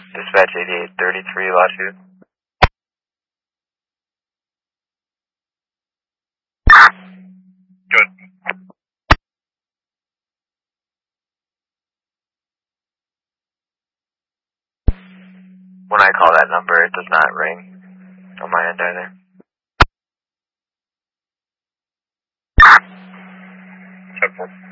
Dispatch 8833, latitude. Good. When I call that number, it does not ring on my end either. Simple.